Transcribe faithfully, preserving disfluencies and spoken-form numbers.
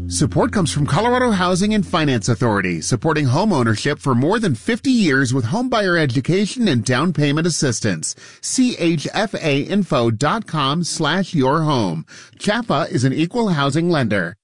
Support comes from Colorado Housing and Finance Authority, supporting home ownership for more than fifty years with homebuyer education and down payment assistance. C H F A info dot com slash your home. C H A P A is an equal housing lender.